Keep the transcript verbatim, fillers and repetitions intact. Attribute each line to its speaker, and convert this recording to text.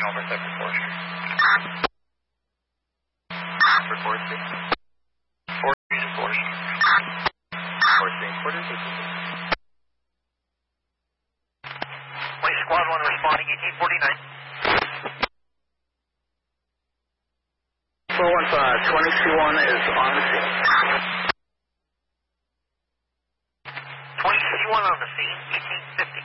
Speaker 1: over second portion. Report six. Four portion. Fourteen quarters.
Speaker 2: Police squad one responding eighteen forty-nine.
Speaker 1: four one five, twenty-two one is on the scene.
Speaker 2: twenty-two one on the scene, eighteen fifty.